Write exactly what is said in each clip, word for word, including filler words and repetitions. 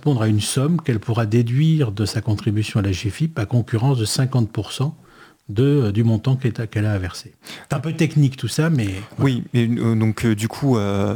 correspondre à une somme qu'elle pourra déduire de sa contribution à la G F I P à concurrence de cinquante pour cent de, du montant qu'elle a, qu'elle a à verser. C'est un peu technique tout ça, mais... Oui, et, euh, donc euh, du coup, euh,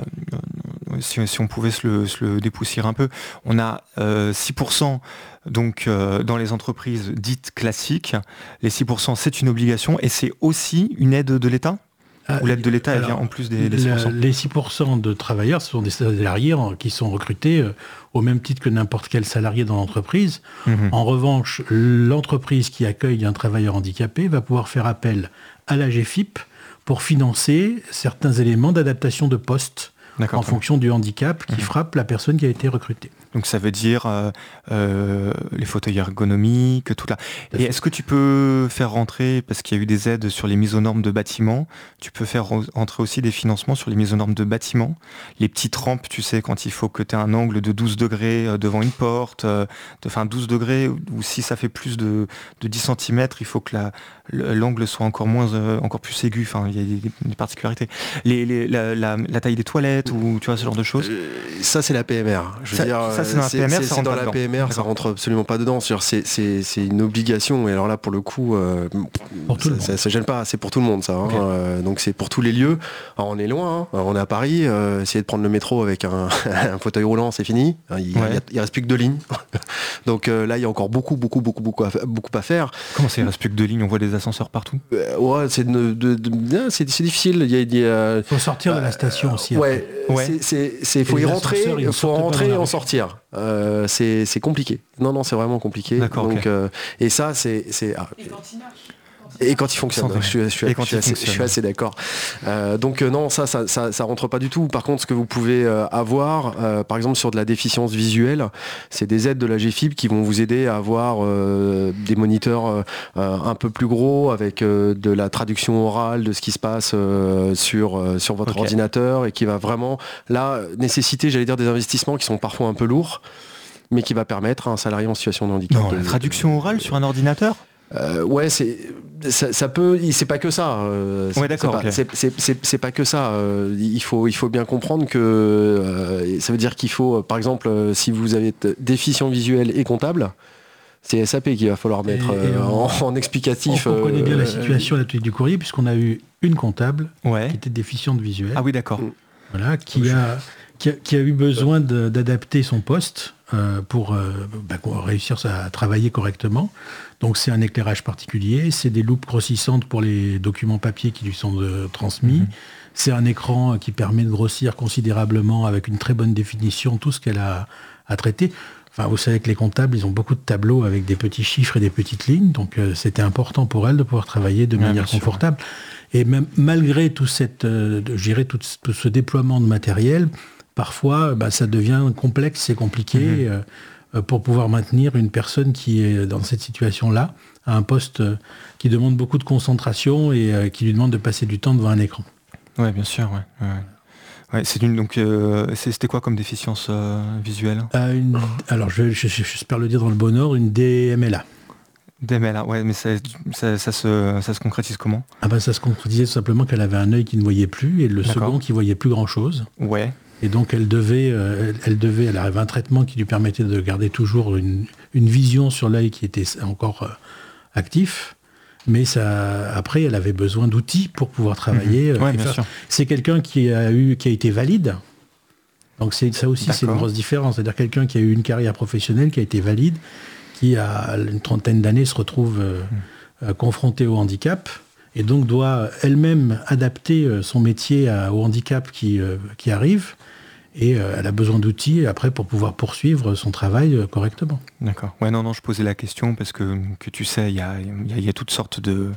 si, si on pouvait se le, se le dépoussiérer un peu, on a euh, six pour cent donc, euh, dans les entreprises dites classiques. Les six pour cent, c'est une obligation et c'est aussi une aide de l'État ? Ah, Ou l'aide de l'État, elle alors, vient en plus des, des six pour cent. Le, les six pour cent de travailleurs, ce sont des salariés qui sont recrutés euh, au même titre que n'importe quel salarié dans l'entreprise. Mmh. En revanche, l'entreprise qui accueille un travailleur handicapé va pouvoir faire appel à la G F I P pour financer certains éléments d'adaptation de poste en fonction du handicap qui mmh. frappe la personne qui a été recrutée. Donc ça veut dire euh, euh, les fauteuils ergonomiques, tout là. Et est-ce que tu peux faire rentrer, parce qu'il y a eu des aides sur les mises aux normes de bâtiments, tu peux faire rentrer aussi des financements sur les mises aux normes de bâtiments, les petites rampes, tu sais, quand il faut que tu aies un angle de douze degrés devant une porte, euh, de, enfin douze degrés, ou si ça fait plus de, de dix centimètres, il faut que la, l'angle soit encore moins, euh, encore plus aigu, enfin il y a des, des particularités. Les, les, la, la, la taille des toilettes, ou tu vois, ce genre de choses. Euh, ça c'est la P M R. Je veux ça, dire, ça c'est dans la P M R, c'est, ça c'est dans la dedans. P M R, ça rentre absolument pas dedans. C'est, c'est, c'est une obligation, et alors là pour le coup, euh, pour tout ça, ça, ça gêne pas, c'est pour tout le monde ça. Hein. Okay. Euh, donc c'est pour tous les lieux. Alors, on est loin, hein. On est à Paris, euh, essayer de prendre le métro avec un, un fauteuil roulant, c'est fini. Il, ouais. il, il reste plus que deux lignes. Donc euh, là il y a encore beaucoup, beaucoup, beaucoup, beaucoup à, beaucoup à faire. Comment ça, il reste plus que deux lignes? On voit des ascenseurs partout. Euh, ouais, c'est, de, de, de, c'est, c'est difficile. Il y a, il y a, faut sortir euh, de la station aussi. Ouais, ouais. C'est, c'est, c'est faut y rentrer, il faut rentrer et en sortir. Euh, c'est, c'est compliqué. Non, non, c'est vraiment compliqué. D'accord, donc, okay. euh, et ça, c'est... c'est ah, et quand il marche. Et quand il fonctionne, je suis, je suis, je suis, assez, je suis assez d'accord. Euh, donc euh, non, ça, ça, ça, ça rentre pas du tout. Par contre, ce que vous pouvez euh, avoir, euh, par exemple sur de la déficience visuelle, c'est des aides de la G F I P qui vont vous aider à avoir euh, des moniteurs euh, un peu plus gros avec euh, de la traduction orale de ce qui se passe euh, sur euh, sur votre okay. ordinateur, et qui va vraiment là nécessiter, j'allais dire, des investissements qui sont parfois un peu lourds, mais qui va permettre à un salarié en situation de handicap. Non, de, la traduction orale sur un ordinateur. Euh, ouais, c'est ça, ça peut, c'est pas que ça. Euh, c'est, ouais, d'accord. C'est pas, okay. c'est, c'est, c'est, c'est pas que ça. Euh, il faut, il faut bien comprendre que euh, ça veut dire qu'il faut, par exemple, euh, si vous avez déficient visuel et comptable, c'est S A P qu'il va falloir mettre et, et euh, on, en, en explicatif. On, on connaît bien euh, la situation à l'atelier du courrier, puisqu'on a eu une comptable ouais. qui était déficiente visuelle. Ah oui, d'accord. Voilà, qui a, qui a, qui a eu besoin de, d'adapter son poste euh, pour, euh, bah, pour réussir à travailler correctement. Donc c'est un éclairage particulier, c'est des loupes grossissantes pour les documents papier qui lui sont de, transmis, mmh. c'est un écran qui permet de grossir considérablement avec une très bonne définition tout ce qu'elle a à traiter. Enfin, vous savez que les comptables, ils ont beaucoup de tableaux avec des petits chiffres et des petites lignes, donc euh, c'était important pour elle de pouvoir travailler de ouais, manière confortable. Sûr. Et même malgré tout, cette, euh, je dirais, tout, tout ce déploiement de matériel, parfois bah, ça devient complexe et compliqué. Mmh. Euh, pour pouvoir maintenir une personne qui est dans cette situation-là, à un poste qui demande beaucoup de concentration et qui lui demande de passer du temps devant un écran. Oui, bien sûr. Ouais, ouais. Ouais, c'est une, donc, euh, c'était quoi comme déficience euh, visuelle euh, une, Alors, je, je, j'espère le dire dans le bon ordre, une D M L A. D M L A, ouais, mais ça, ça, ça, se, ça se concrétise comment? Ah ben, ça se concrétisait tout simplement qu'elle avait un œil qui ne voyait plus et le D'accord. second qui voyait plus grand-chose. Ouais. Et donc elle devait, euh, elle, elle devait, elle avait un traitement qui lui permettait de garder toujours une, une vision sur l'œil qui était encore euh, actif, mais ça, après elle avait besoin d'outils pour pouvoir travailler. Mmh. Ouais, bien faire. sûr. C'est quelqu'un qui a eu, qui a été valide. Donc c'est ça aussi, D'accord. c'est une grosse différence. C'est-à-dire quelqu'un qui a eu une carrière professionnelle, qui a été valide, qui à une trentaine d'années se retrouve euh, mmh. euh, confronté au handicap. Et donc doit elle-même adapter son métier à, au handicap qui, euh, qui arrive. Et euh, elle a besoin d'outils après pour pouvoir poursuivre son travail euh, correctement. D'accord. Ouais, non, non, je posais la question parce que, que tu sais, il y a, y, a, y a toutes sortes de,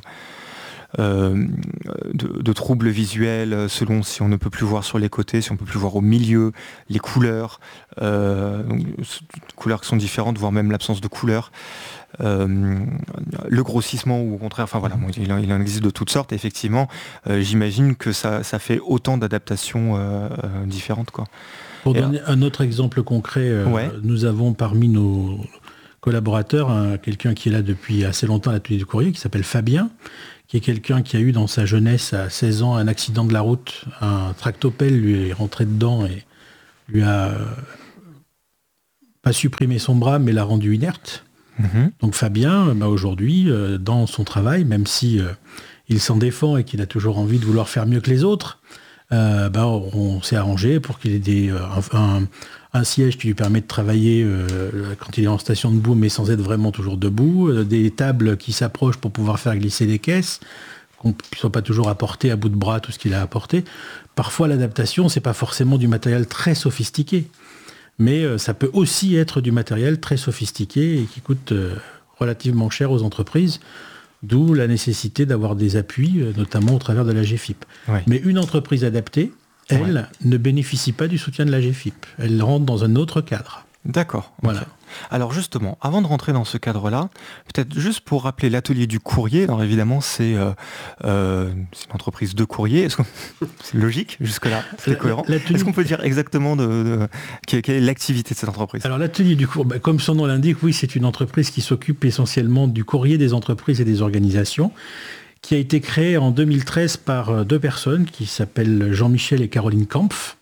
euh, de, de troubles visuels selon si on ne peut plus voir sur les côtés, si on ne peut plus voir au milieu, les couleurs, euh, donc, couleurs qui sont différentes, voire même l'absence de couleurs. Euh, le grossissement ou au contraire, enfin voilà, bon, il, en, il en existe de toutes sortes. Et effectivement, euh, j'imagine que ça, ça fait autant d'adaptations euh, euh, différentes, quoi. Pour et donner là, un autre exemple concret, euh, ouais. nous avons parmi nos collaborateurs un, quelqu'un qui est là depuis assez longtemps à l'atelier du courrier, qui s'appelle Fabien, qui est quelqu'un qui a eu dans sa jeunesse à seize ans un accident de la route, un tractopelle lui est rentré dedans et lui a pas supprimé son bras, mais l'a rendu inerte. Mmh. Donc Fabien, bah, aujourd'hui, euh, dans son travail, même si euh, il s'en défend et qu'il a toujours envie de vouloir faire mieux que les autres, euh, bah, on s'est arrangé pour qu'il ait des, euh, un, un siège qui lui permet de travailler euh, quand il est en station debout, mais sans être vraiment toujours debout, euh, des tables qui s'approchent pour pouvoir faire glisser des caisses, qu'on ne soit pas toujours apporté à bout de bras tout ce qu'il a apporté. Parfois, l'adaptation, c'est pas forcément du matériel très sophistiqué, mais euh, ça peut aussi être du matériel très sophistiqué et qui coûte euh, relativement cher aux entreprises, d'où la nécessité d'avoir des appuis, euh, notamment au travers de la G F I P. Ouais. Mais une entreprise adaptée, elle, ouais. ne bénéficie pas du soutien de la G F I P. Elle rentre dans un autre cadre. D'accord. Voilà. Okay. Alors justement, avant de rentrer dans ce cadre-là, peut-être juste pour rappeler l'atelier du courrier, alors évidemment c'est, euh, euh, c'est une entreprise de courrier, est-ce que c'est logique jusque-là, c'est cohérent. L'atelier... Est-ce qu'on peut dire exactement de, de, quelle, quelle est l'activité de cette entreprise? Alors l'atelier du courrier, bah, comme son nom l'indique, oui, c'est une entreprise qui s'occupe essentiellement du courrier des entreprises et des organisations, qui a été créée en deux mille treize par deux personnes qui s'appellent Jean-Michel et Caroline Kampf.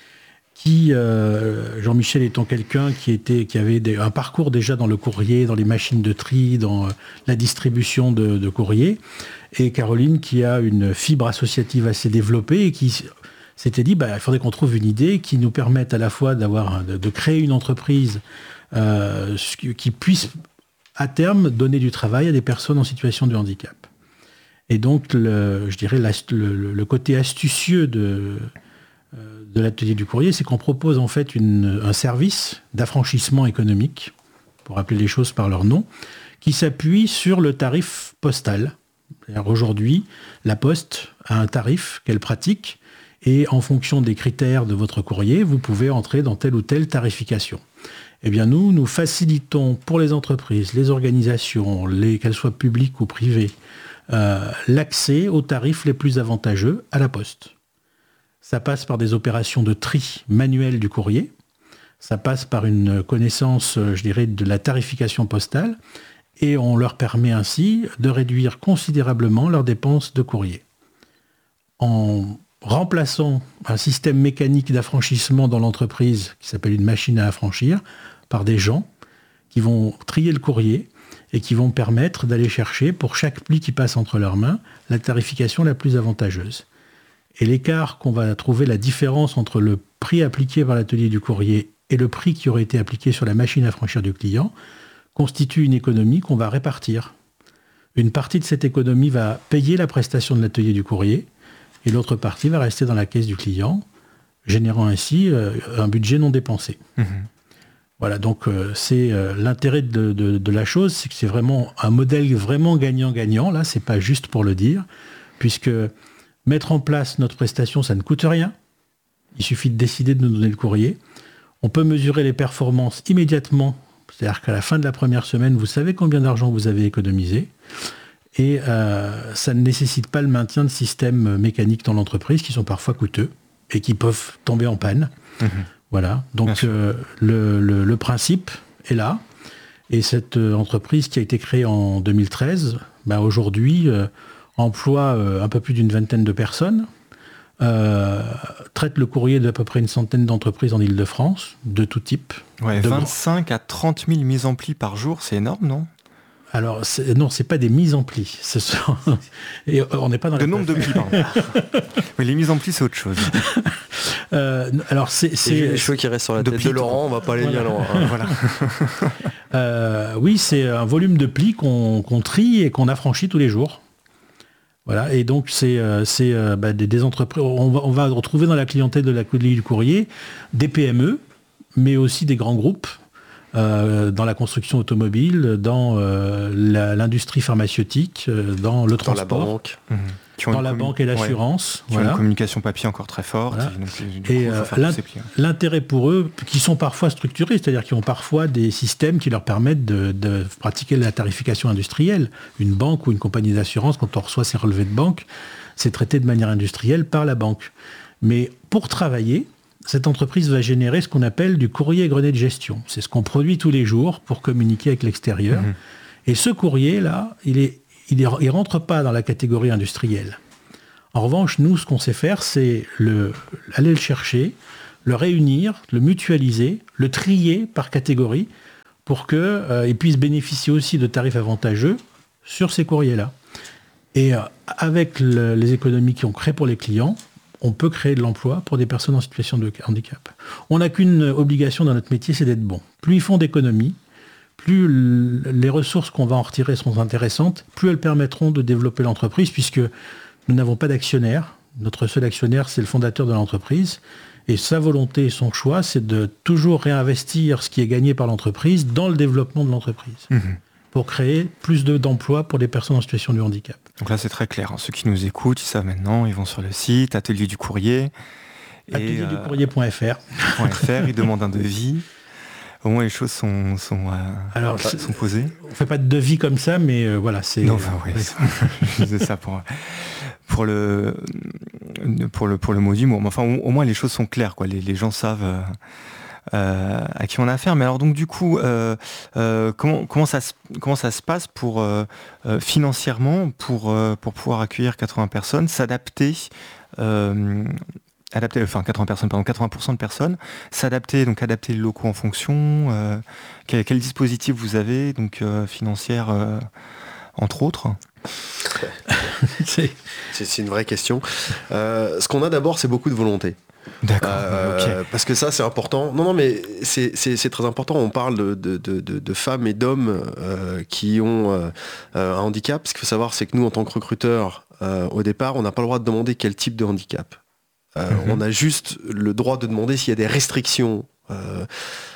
Qui, euh, Jean-Michel étant quelqu'un qui, était, qui avait des, un parcours déjà dans le courrier, dans les machines de tri, dans euh, la distribution de, de courrier, et Caroline qui a une fibre associative assez développée et qui s'était dit bah, il faudrait qu'on trouve une idée qui nous permette à la fois d'avoir, de, de créer une entreprise euh, qui puisse à terme donner du travail à des personnes en situation de handicap. Et donc, le, je dirais, la, le, le côté astucieux de... de l'atelier du courrier, c'est qu'on propose en fait une, un service d'affranchissement économique, pour appeler les choses par leur nom, qui s'appuie sur le tarif postal. C'est-à-dire aujourd'hui, la Poste a un tarif qu'elle pratique, et en fonction des critères de votre courrier, vous pouvez entrer dans telle ou telle tarification. Eh bien nous, nous facilitons pour les entreprises, les organisations, les, qu'elles soient publiques ou privées, euh, l'accès aux tarifs les plus avantageux à la Poste. Ça passe par des opérations de tri manuel du courrier. Ça passe par une connaissance, je dirais, de la tarification postale. Et on leur permet ainsi de réduire considérablement leurs dépenses de courrier. En remplaçant un système mécanique d'affranchissement dans l'entreprise, qui s'appelle une machine à affranchir, par des gens qui vont trier le courrier et qui vont permettre d'aller chercher, pour chaque pli qui passe entre leurs mains, la tarification la plus avantageuse. Et l'écart qu'on va trouver, la différence entre le prix appliqué par l'atelier du courrier et le prix qui aurait été appliqué sur la machine à franchir du client, constitue une économie qu'on va répartir. Une partie de cette économie va payer la prestation de l'atelier du courrier et l'autre partie va rester dans la caisse du client, générant ainsi euh, un budget non dépensé. Mmh. Voilà, donc euh, c'est euh, l'intérêt de, de, de la chose, c'est que c'est vraiment un modèle vraiment gagnant-gagnant. Là, c'est pas juste pour le dire, puisque mettre en place notre prestation, ça ne coûte rien. Il suffit de décider de nous donner le courrier. On peut mesurer les performances immédiatement. C'est-à-dire qu'à la fin de la première semaine, vous savez combien d'argent vous avez économisé. Et euh, ça ne nécessite pas le maintien de systèmes mécaniques dans l'entreprise qui sont parfois coûteux et qui peuvent tomber en panne. Mmh. Voilà. Donc euh, le, le, le principe est là. Et cette euh, entreprise qui a été créée en deux mille treize, bah, aujourd'hui... Euh, emploie euh, un peu plus d'une vingtaine de personnes, euh, traite le courrier d'à peu près une centaine d'entreprises en Île-de-France, de tout type. Ouais, vingt-cinq à trente mille mises en pli par jour, c'est énorme, non? Alors, c'est, non, c'est pas des mises en pli. Ce sont... Et on n'est pas dans le nombre de plis, pardon. Oui, les mises en pli, c'est autre chose. euh, alors, c'est, c'est... les cheveux qui restent sur la tête de, de Laurent, on va pas aller voilà. bien loin. Hein. Voilà. euh, oui, c'est un volume de plis qu'on, qu'on trie et qu'on affranchit tous les jours. Voilà, et donc c'est, euh, c'est euh, bah, des, des entreprises. On va, on va retrouver dans la clientèle de l'atelier du courrier des P M E, mais aussi des grands groupes euh, dans la construction automobile, dans euh, la, l'industrie pharmaceutique, euh, dans le transport, dans la banque, mmh. dans la commun... banque et l'assurance, ouais. Qui voilà. ont une communication papier encore très forte. Voilà. Et, donc, et coup, euh, l'int... l'intérêt pour eux, qui sont parfois structurés, c'est-à-dire qui ont parfois des systèmes qui leur permettent de, de pratiquer la tarification industrielle. Une banque ou une compagnie d'assurance, quand on reçoit ses relevés de banque, c'est traité de manière industrielle par la banque. Mais pour travailler, cette entreprise va générer ce qu'on appelle du courrier grenet de gestion. C'est ce qu'on produit tous les jours pour communiquer avec l'extérieur. Mmh. Et ce courrier-là, il est il ne rentre pas dans la catégorie industrielle. En revanche, nous, ce qu'on sait faire, c'est le, aller le chercher, le réunir, le mutualiser, le trier par catégorie pour qu'ils euh, puissent bénéficier aussi de tarifs avantageux sur ces courriers-là. Et euh, avec le, les économies qui ont créé pour les clients, on peut créer de l'emploi pour des personnes en situation de handicap. On n'a qu'une obligation dans notre métier, c'est d'être bon. Plus ils font d'économies, plus l- les ressources qu'on va en retirer seront intéressantes, plus elles permettront de développer l'entreprise, puisque nous n'avons pas d'actionnaire. Notre seul actionnaire, c'est le fondateur de l'entreprise. Et sa volonté et son choix, c'est de toujours réinvestir ce qui est gagné par l'entreprise dans le développement de l'entreprise, mmh. pour créer plus de, d'emplois pour les personnes en situation de handicap. Donc là, c'est très clair. Ceux qui nous écoutent, ils savent maintenant, ils vont sur le site Atelier du Courrier. atelier du courrier point f r. Euh, ils demandent un devis. Au moins, les choses sont, sont, euh, Alors, sont posées. On ne fait pas de devis comme ça, mais euh, voilà, c'est... Non, enfin, oui, je disais ça pour... Pour le, pour le, pour le module, bon, enfin, au, au moins les choses sont claires, quoi. Les, les gens savent euh, euh, à qui on a affaire. Mais alors donc du coup, euh, euh, comment, comment, ça se, comment ça se passe pour euh, euh, financièrement pour, euh, pour pouvoir accueillir quatre-vingts personnes, s'adapter, euh, adapter, enfin quatre-vingts personnes, pardon, quatre-vingts pour cent de personnes, s'adapter, donc adapter les locaux en fonction. Euh, quel, quel dispositif vous avez, donc euh, financière euh, entre autres? c'est... c'est une vraie question. Euh, ce qu'on a d'abord, c'est beaucoup de volonté. D'accord. Euh, okay. Parce que ça, c'est important. Non, non, mais c'est, c'est, c'est très important. On parle de, de, de, de femmes et d'hommes euh, qui ont euh, un handicap. Ce qu'il faut savoir, c'est que nous, en tant que recruteurs, euh, au départ, on n'a pas le droit de demander quel type de handicap. Euh, mm-hmm. On a juste le droit de demander s'il y a des restrictions euh,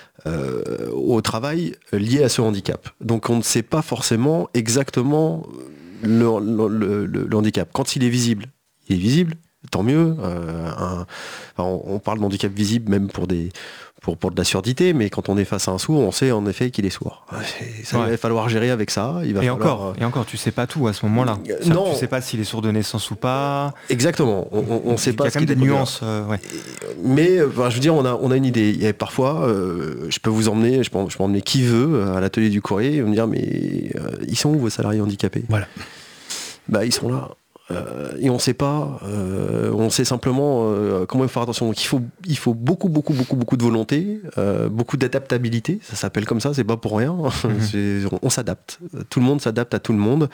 euh, au travail liées à ce handicap. Donc, on ne sait pas forcément exactement Le, le, le, le handicap. Quand il est visible, il est visible, tant mieux. Euh, un, on, on parle d'handicap visible même pour, des, pour, pour de la surdité, mais quand on est face à un sourd, on sait en effet qu'il est sourd. Et ça, ouais. Il va falloir gérer avec ça. Il va et, falloir, encore, euh... et encore, tu sais pas tout à ce moment-là. Euh, Ça, non. Tu sais pas s'il est sourd de naissance ou pas. Exactement. On ne sait pas. Il y a quand même des nuances. Euh, ouais. Mais enfin, je veux dire, on a, on a une idée. Il y a parfois, euh, je peux vous emmener, je peux, je peux emmener qui veut à l'atelier du courrier et me dire, mais euh, ils sont où vos salariés handicapés? Voilà. Bah, ils sont là. Euh, et on ne sait pas, euh, on sait simplement euh, comment il faut faire attention. Donc il faut, il faut beaucoup, beaucoup, beaucoup, beaucoup de volonté, euh, beaucoup d'adaptabilité. Ça s'appelle comme ça, c'est pas pour rien. Mmh. c'est, on, on s'adapte. Tout le monde s'adapte à tout le monde.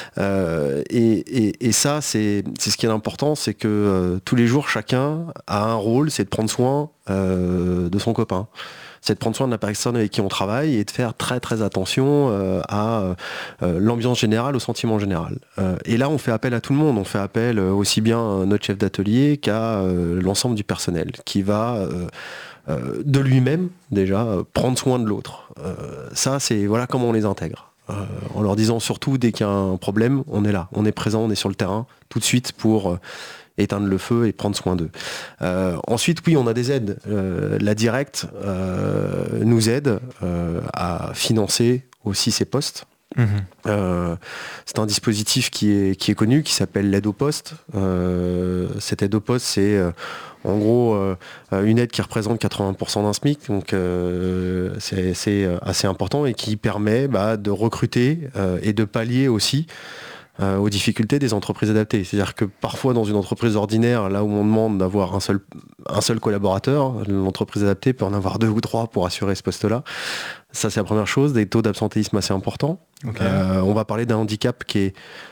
Euh, et, et, et ça, c'est, c'est ce qui est important, c'est que euh, tous les jours, chacun a un rôle, c'est de prendre soin euh, de son copain. C'est de prendre soin de la personne avec qui on travaille et de faire très très attention euh, à euh, l'ambiance générale, au sentiment général. Euh, et là, on fait appel à tout le monde. On fait appel euh, aussi bien à notre chef d'atelier qu'à euh, l'ensemble du personnel qui va euh, euh, de lui-même déjà euh, prendre soin de l'autre. Euh, ça, c'est voilà comment on les intègre. Euh, en leur disant surtout dès qu'il y a un problème, on est là, on est présent, on est sur le terrain tout de suite pour euh, éteindre le feu et prendre soin d'eux. Euh, ensuite, oui, on a des aides. Euh, la Directe euh, nous aide euh, à financer aussi ces postes. Mmh. Euh, c'est un dispositif qui est, qui est connu, qui s'appelle l'aide au poste. Euh, cette aide au poste, c'est euh, en gros euh, une aide qui représente quatre-vingts pour cent d'un SMIC, donc euh, c'est, c'est assez important et qui permet bah, de recruter euh, et de pallier aussi Euh, aux difficultés des entreprises adaptées. C'est-à-dire que parfois dans une entreprise ordinaire, là où on demande d'avoir un seul, un seul collaborateur, l'entreprise adaptée peut en avoir deux ou trois pour assurer ce poste-là. Ça, c'est la première chose. Des taux d'absentéisme assez importants. Okay. Euh, on va parler d'un handicap qui est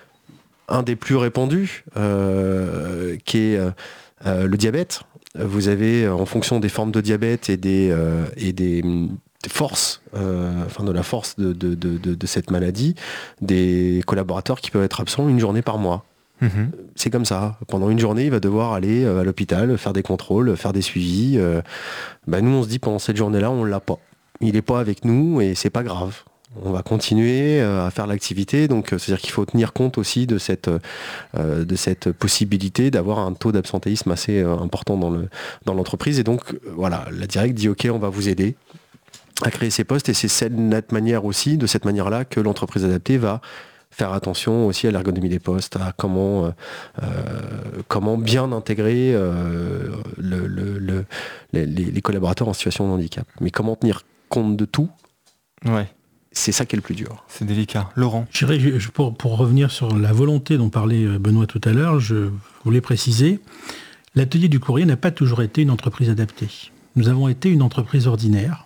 un des plus répandus, euh, qui est euh, le diabète. Vous avez, en fonction des formes de diabète et des, euh, et des force, euh, enfin de la force de, de, de, de cette maladie, des collaborateurs qui peuvent être absents une journée par mois. Mmh. C'est comme ça. Pendant une journée, il va devoir aller à l'hôpital, faire des contrôles, faire des suivis. Euh, bah nous, on se dit pendant cette journée-là, on l'a pas. Il n'est pas avec nous et c'est pas grave. On va continuer à faire l'activité, donc c'est-à-dire qu'il faut tenir compte aussi de cette, euh, de cette possibilité d'avoir un taux d'absentéisme assez euh, important dans, le, dans l'entreprise. Et donc, voilà, la Directe dit ok, on va vous aider à créer ces postes, et c'est cette manière aussi, de cette manière-là, que l'entreprise adaptée va faire attention aussi à l'ergonomie des postes, à comment, euh, comment bien intégrer euh, le, le, le, les, les collaborateurs en situation de handicap. Mais comment tenir compte de tout, ouais. C'est ça qui est le plus dur. C'est délicat. Laurent ? je dirais, je, pour, pour revenir sur la volonté dont parlait Benoît tout à l'heure, je voulais préciser l'atelier du courrier n'a pas toujours été une entreprise adaptée. Nous avons été une entreprise ordinaire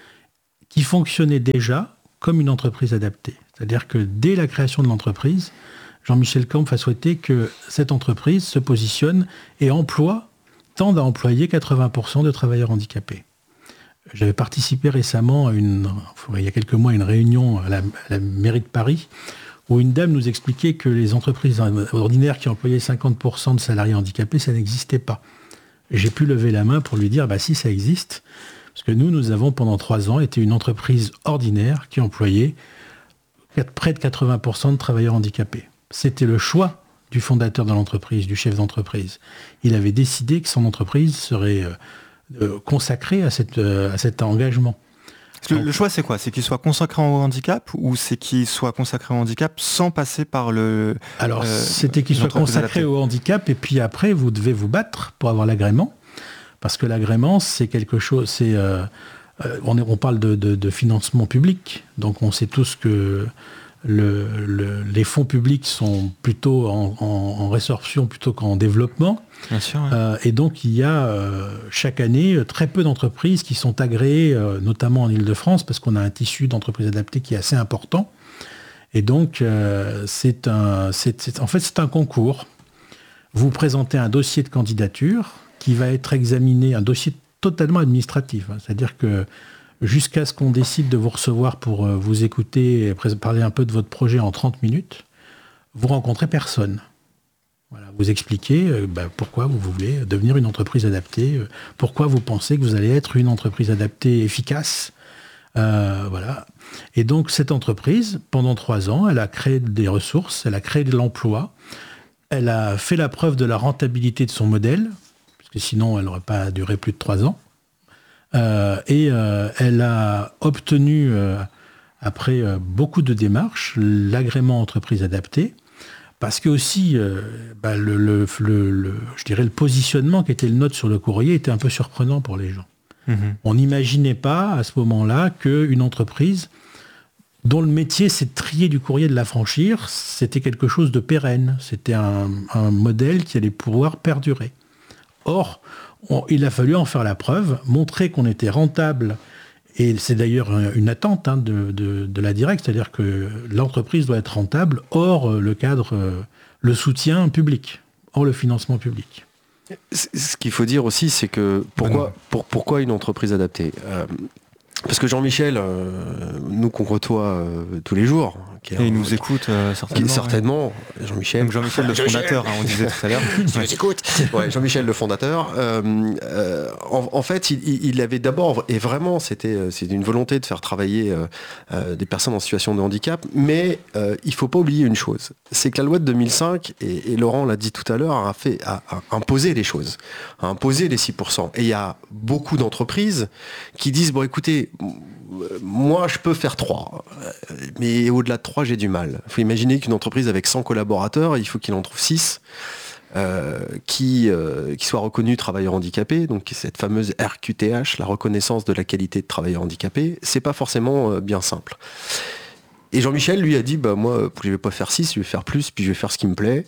qui fonctionnait déjà comme une entreprise adaptée. C'est-à-dire que dès la création de l'entreprise, Jean-Michel Camp a souhaité que cette entreprise se positionne et emploie, tende à employer quatre-vingts pour cent de travailleurs handicapés. J'avais participé récemment, à une, il y a quelques mois, à une réunion à la, à la mairie de Paris, où une dame nous expliquait que les entreprises ordinaires qui employaient cinquante pour cent de salariés handicapés, ça n'existait pas. J'ai pu lever la main pour lui dire, bah si, ça existe. Parce que nous, nous avons pendant trois ans été une entreprise ordinaire qui employait près de quatre-vingts pour cent de travailleurs handicapés. C'était le choix du fondateur de l'entreprise, du chef d'entreprise. Il avait décidé que son entreprise serait euh, consacrée à, cette, euh, à cet engagement. Le, le choix, c'est quoi? C'est qu'il soit consacré au handicap ou c'est qu'il soit consacré au handicap sans passer par le... Alors, euh, c'était qu'il soit consacré adaptée. Au handicap et puis après, vous devez vous battre pour avoir l'agrément. Parce que l'agrément, c'est quelque chose... C'est, euh, on, est, on parle de, de, de financement public. Donc, on sait tous que le, le, les fonds publics sont plutôt en, en, en résorption plutôt qu'en développement. Bien sûr, ouais. euh, et donc, il y a euh, chaque année très peu d'entreprises qui sont agréées, euh, notamment en Ile-de-France, parce qu'on a un tissu d'entreprises adaptées qui est assez important. Et donc, euh, c'est un, c'est, c'est, en fait, c'est un concours. Vous présentez un dossier de candidature qui va être examiné, un dossier totalement administratif. Hein, c'est-à-dire que jusqu'à ce qu'on décide de vous recevoir pour euh, vous écouter et parler un peu de votre projet en trente minutes, vous rencontrez personne. Voilà, vous expliquez euh, bah, pourquoi vous voulez devenir une entreprise adaptée, euh, pourquoi vous pensez que vous allez être une entreprise adaptée efficace. Euh, voilà. Et donc cette entreprise, pendant trois ans, elle a créé des ressources, elle a créé de l'emploi, elle a fait la preuve de la rentabilité de son modèle, parce que sinon elle n'aurait pas duré plus de trois ans. Euh, et euh, elle a obtenu, euh, après euh, beaucoup de démarches, l'agrément entreprise adaptée, parce que aussi, euh, bah, le, le, le, le, je dirais le positionnement qui était le nôtre sur le courrier était un peu surprenant pour les gens. Mmh. On n'imaginait pas à ce moment-là qu'une entreprise dont le métier c'est de trier du courrier, de l'affranchir, c'était quelque chose de pérenne, c'était un, un modèle qui allait pouvoir perdurer. Or, on, il a fallu en faire la preuve, montrer qu'on était rentable, et c'est d'ailleurs une attente hein, de, de, de la directe, c'est-à-dire que l'entreprise doit être rentable, hors le cadre, le soutien public, hors le financement public. Ce qu'il faut dire aussi, c'est que pourquoi, pour, pourquoi une entreprise adaptée euh, Parce que Jean-Michel, euh, nous qu'on côtoie euh, tous les jours, qui est, et il nous écoute euh, certainement. Qui, certainement, ouais. Jean-Michel. Donc Jean-Michel le fondateur, hein, on disait tout à l'heure. Je ouais. écoute. Ouais, Jean-Michel le fondateur. Euh, euh, en, en fait, il, il avait d'abord, et vraiment, c'était, c'était une volonté de faire travailler euh, euh, des personnes en situation de handicap, mais euh, il ne faut pas oublier une chose, c'est que la loi de deux mille cinq, et, et Laurent l'a dit tout à l'heure, a, fait, a, a imposé les choses, a imposé les six pour cent. Et il y a beaucoup d'entreprises qui disent, bon écoutez, moi je peux faire trois, mais au-delà de trois j'ai du mal. Il faut imaginer qu'une entreprise avec cent collaborateurs, il faut qu'il en trouve six euh, qui, euh, qui soient reconnus travailleurs handicapés, donc cette fameuse R Q T H, la reconnaissance de la qualité de travailleur handicapé, c'est pas forcément euh, bien simple. Et Jean-Michel lui a dit, bah, moi je vais pas faire six, je vais faire plus, puis je vais faire ce qui me plaît,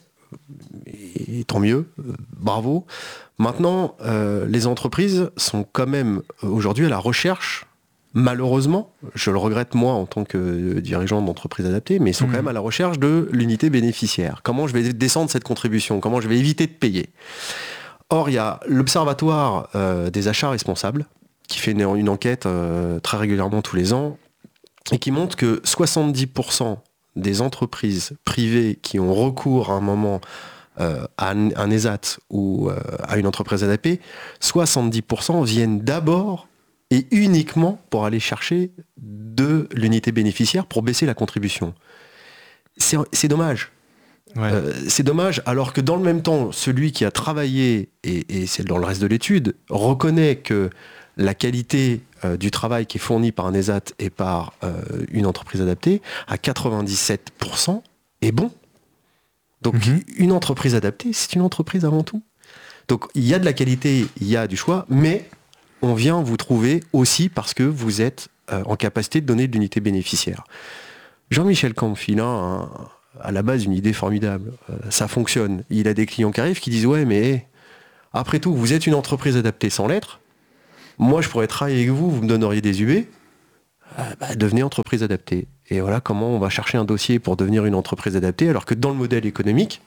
et tant mieux, euh, bravo. Maintenant, euh, les entreprises sont quand même aujourd'hui à la recherche, malheureusement, je le regrette moi en tant que dirigeant d'entreprise adaptée, mais ils sont mmh. quand même à la recherche de l'unité bénéficiaire. Comment je vais descendre cette contribution? Comment je vais éviter de payer? Or, il y a l'Observatoire euh, des achats responsables qui fait une, une enquête euh, très régulièrement tous les ans et qui montre que soixante-dix pour cent des entreprises privées qui ont recours à un moment euh, à un, un E S A T ou euh, à une entreprise adaptée, soixante-dix pour cent viennent d'abord et uniquement pour aller chercher de l'unité bénéficiaire pour baisser la contribution. C'est, c'est dommage. Ouais. Euh, c'est dommage, alors que dans le même temps, celui qui a travaillé, et, et c'est dans le reste de l'étude, reconnaît que la qualité euh, du travail qui est fourni par un E S A T et par euh, une entreprise adaptée, à quatre-vingt-dix-sept pour cent, est bon. Donc mm-hmm. une entreprise adaptée, c'est une entreprise avant tout. Donc il y a de la qualité, il y a du choix, mais on vient vous trouver aussi parce que vous êtes euh, en capacité de donner de l'unité bénéficiaire. Jean-Michel Camp, il a un, à la base une idée formidable. Euh, ça fonctionne. Il a des clients qui arrivent qui disent « Ouais, mais Après tout, vous êtes une entreprise adaptée sans l'être. Moi, je pourrais travailler avec vous, vous me donneriez des U B. Euh, bah, devenez entreprise adaptée. Et voilà comment on va chercher un dossier pour devenir une entreprise adaptée, alors que dans le modèle économique,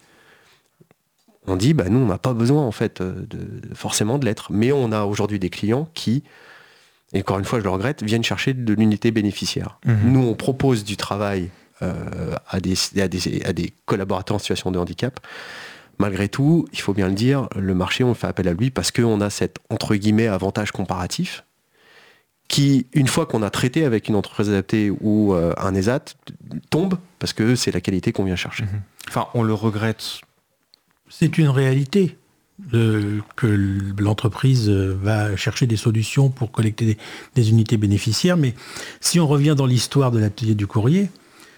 on dit, bah, nous, on n'a pas besoin en fait de, de, forcément de l'être. Mais on a aujourd'hui des clients qui, et encore une fois, je le regrette, viennent chercher de l'unité bénéficiaire. Mmh. Nous, on propose du travail euh, à, des, à, des, à des collaborateurs en situation de handicap. Malgré tout, il faut bien le dire, le marché, on fait appel à lui parce qu'on a cet, entre guillemets, avantage comparatif qui, une fois qu'on a traité avec une entreprise adaptée ou euh, un E S A T, tombe parce que c'est la qualité qu'on vient chercher. Mmh. Enfin, on le regrette. C'est une réalité de, que l'entreprise va chercher des solutions pour collecter des, des unités bénéficiaires. Mais si on revient dans l'histoire de l'atelier du courrier,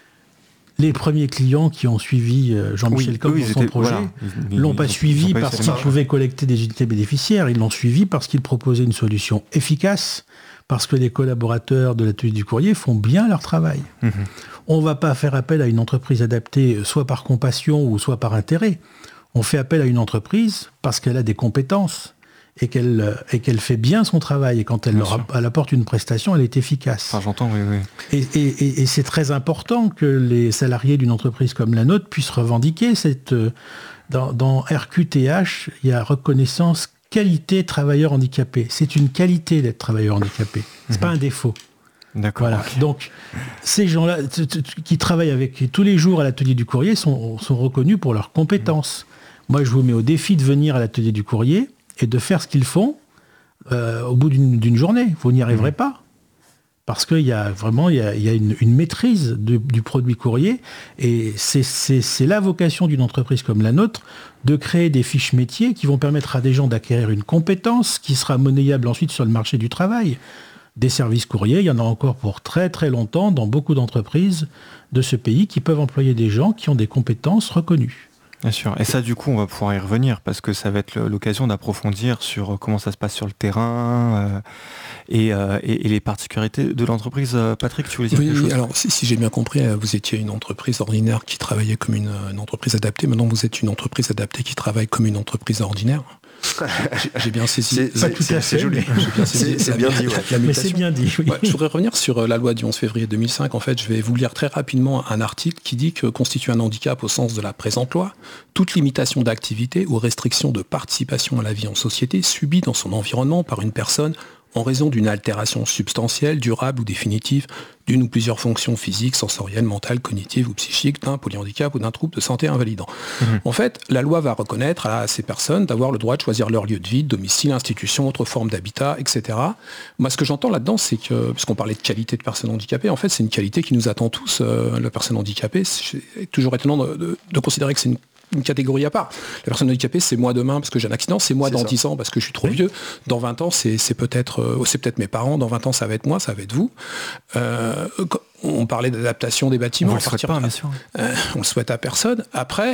les premiers clients qui ont suivi Jean-Michel oui, Coq dans son étaient, projet ne voilà, l'ont pas suivi parce qu'ils pouvaient collecter des unités bénéficiaires. Ils l'ont suivi parce qu'ils proposaient une solution efficace, parce que les collaborateurs de l'atelier du courrier font bien leur travail. Mmh. On ne va pas faire appel à une entreprise adaptée soit par compassion ou soit par intérêt. On fait appel à une entreprise parce qu'elle a des compétences et qu'elle, et qu'elle fait bien son travail. Et quand elle, leur, elle apporte une prestation, elle est efficace. Enfin, j'entends, oui, oui. Et, et, et c'est très important que les salariés d'une entreprise comme la nôtre puissent revendiquer cette... Dans, dans R Q T H, il y a reconnaissance qualité travailleur handicapé. C'est une qualité d'être travailleur handicapé. C'est mmh. pas un défaut. D'accord. Voilà. Okay. Donc, ces gens-là t- t- qui travaillent avec tous les jours à l'atelier du courrier sont, sont reconnus pour leurs compétences. Mmh. Moi, je vous mets au défi de venir à l'atelier du courrier et de faire ce qu'ils font euh, au bout d'une, d'une journée. Vous n'y arriverez mmh. pas. Parce qu'il y a vraiment il y a, il y a une, une maîtrise de, du produit courrier. Et c'est, c'est, c'est la vocation d'une entreprise comme la nôtre de créer des fiches métiers qui vont permettre à des gens d'acquérir une compétence qui sera monnayable ensuite sur le marché du travail. Des services courriers, il y en a encore pour très très longtemps dans beaucoup d'entreprises de ce pays qui peuvent employer des gens qui ont des compétences reconnues. Bien sûr. Et ça, du coup, on va pouvoir y revenir parce que ça va être l'occasion d'approfondir sur comment ça se passe sur le terrain euh, et, euh, et, et les particularités de l'entreprise. Patrick, tu voulais dire oui, quelque chose ? Oui, alors si, si j'ai bien compris, vous étiez une entreprise ordinaire qui travaillait comme une, une entreprise adaptée. Maintenant, vous êtes une entreprise adaptée qui travaille comme une entreprise ordinaire. J'ai, j'ai bien saisi. C'est, pas tout à fait. C'est joli. J'ai bien saisi. C'est, c'est bien dit. Ouais. Mais c'est bien dit. Oui. Ouais, je voudrais revenir sur la loi du onze février deux mille cinq. En fait, je vais vous lire très rapidement un article qui dit que constitue un handicap au sens de la présente loi toute limitation d'activité ou restriction de participation à la vie en société subie dans son environnement par une personne en raison d'une altération substantielle, durable ou définitive d'une ou plusieurs fonctions physiques, sensorielles, mentales, cognitives ou psychiques, d'un polyhandicap ou d'un trouble de santé invalidant. Mmh. En fait, la loi va reconnaître à ces personnes d'avoir le droit de choisir leur lieu de vie, domicile, institution, autre forme d'habitat, et cetera. Moi, ce que j'entends là-dedans, c'est que, puisqu'on parlait de qualité de personnes handicapées, en fait, c'est une qualité qui nous attend tous, euh, la personne handicapée. C'est toujours étonnant de, de, de considérer que c'est une une catégorie à part. La personne handicapée, c'est moi demain parce que j'ai un accident, c'est moi c'est dans ça. dix ans parce que je suis trop oui. vieux, dans vingt ans, c'est, c'est, peut-être, euh, c'est peut-être mes parents, dans vingt ans, ça va être moi, ça va être vous. Euh, on parlait d'adaptation des bâtiments. On ne le souhaite pas, bien sûr. Euh, on le souhaite à personne. Après,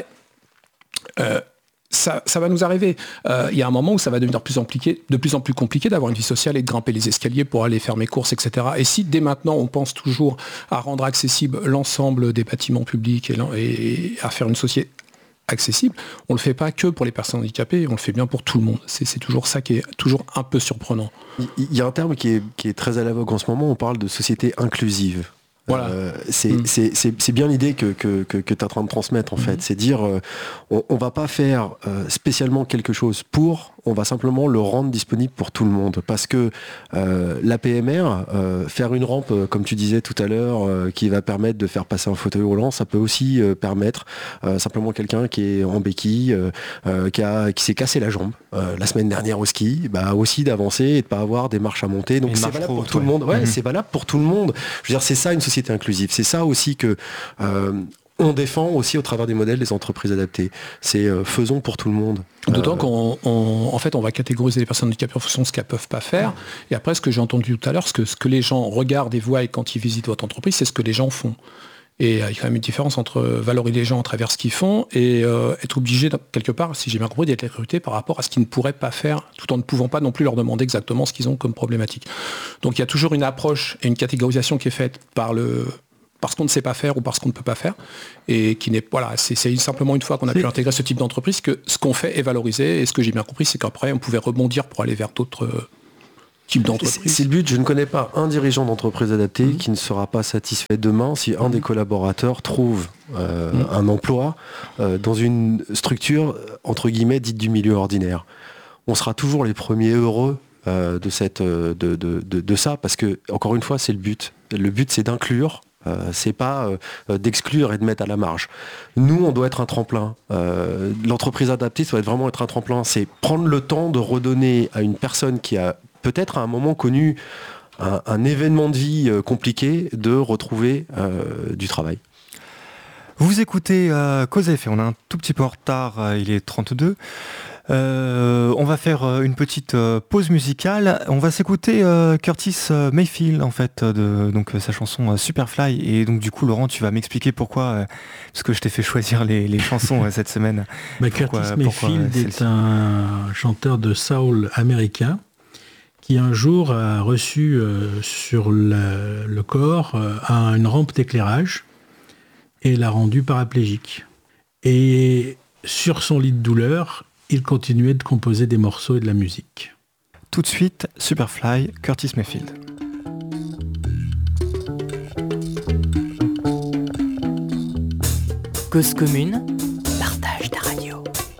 euh, ça, ça va nous arriver. Il euh, y a un moment où ça va devenir plus impliqué, de plus en plus compliqué d'avoir une vie sociale et de grimper les escaliers pour aller faire mes courses, et cetera. Et si dès maintenant on pense toujours à rendre accessible l'ensemble des bâtiments publics et, et à faire une société accessible, on ne le fait pas que pour les personnes handicapées, on le fait bien pour tout le monde. C'est, c'est toujours ça qui est toujours un peu surprenant. Il y a un terme qui est, qui est très à la vogue en ce moment, on parle de société inclusive. Voilà. Euh, c'est, mmh. c'est, c'est, c'est bien l'idée que, que, que, que tu es en train de transmettre en mmh. fait. C'est dire, euh, on ne va pas faire euh, spécialement quelque chose pour, on va simplement le rendre disponible pour tout le monde. Parce que euh, l'A P M R, euh, faire une rampe, euh, comme tu disais tout à l'heure, euh, qui va permettre de faire passer un fauteuil roulant, ça peut aussi euh, permettre euh, simplement quelqu'un qui est en béquille, euh, euh, qui, a, qui s'est cassé la jambe euh, la semaine dernière au ski, bah, aussi d'avancer et de ne pas avoir des marches à monter. Donc c'est valable pour tout ouais. le monde. Ouais, mmh. c'est valable pour tout le monde. Je veux dire, c'est ça une société inclusive. C'est ça aussi que euh, on défend aussi au travers des modèles des entreprises adaptées. C'est euh, faisons pour tout le monde. D'autant euh, qu'on on, en fait, on va catégoriser les personnes handicapées en fonction de ce qu'elles ne peuvent pas faire. Et après, ce que j'ai entendu tout à l'heure, ce que, ce que les gens regardent et voient quand ils visitent votre entreprise, c'est ce que les gens font. Et il y a quand même une différence entre valoriser les gens à travers ce qu'ils font et euh, être obligé, quelque part, si j'ai bien compris, d'être recruté par rapport à ce qu'ils ne pourraient pas faire, tout en ne pouvant pas non plus leur demander exactement ce qu'ils ont comme problématique. Donc il y a toujours une approche et une catégorisation qui est faite par le, parce qu'on ne sait pas faire ou parce qu'on ne peut pas faire, et qui n'est voilà, c'est, c'est simplement une fois qu'on a c'est... pu intégrer ce type d'entreprise que ce qu'on fait est valorisé, et ce que j'ai bien compris, c'est qu'après on pouvait rebondir pour aller vers d'autres euh, types d'entreprises. C'est, c'est le but. Je ne connais pas un dirigeant d'entreprise adaptée mmh. qui ne sera pas satisfait demain si un mmh. des collaborateurs trouve euh, mmh. un emploi euh, dans une structure entre guillemets dite du milieu ordinaire. On sera toujours les premiers heureux euh, de, cette, de, de, de, de ça, parce que encore une fois, c'est le but. Le but, c'est d'inclure. Euh, c'est pas euh, d'exclure et de mettre à la marge. Nous, on doit être un tremplin. Euh, l'entreprise adaptée, ça doit être vraiment être un tremplin. C'est prendre le temps de redonner à une personne qui a peut-être à un moment connu un, un événement de vie euh, compliqué, de retrouver euh, du travail. Vous écoutez euh, Cause à effet, on est un tout petit peu en retard, euh, il est trente-deux. Euh, on va faire une petite pause musicale. On va s'écouter euh, Curtis Mayfield en fait, de donc sa chanson euh, Superfly. Et donc du coup, Laurent, tu vas m'expliquer pourquoi, euh, parce que je t'ai fait choisir les, les chansons euh, cette semaine. Bah, pourquoi, Curtis Mayfield pourquoi, est un chanteur de soul américain qui un jour a reçu euh, sur le, le corps euh, une rampe d'éclairage et l'a rendu paraplégique. Et sur son lit de douleur, il continuait de composer des morceaux et de la musique. Tout de suite, Superfly, Curtis Mayfield. Cause commune,